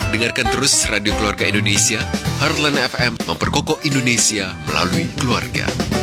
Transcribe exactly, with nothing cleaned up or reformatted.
Dengarkan terus Radio Keluarga Indonesia. Heartland F M memperkokoh Indonesia melalui keluarga.